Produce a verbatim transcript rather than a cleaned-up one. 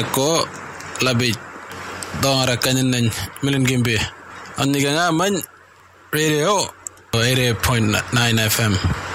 ko labi dongara kanyin nan milin gimbe. Aniga nga man radio eighty-eight point nine F M.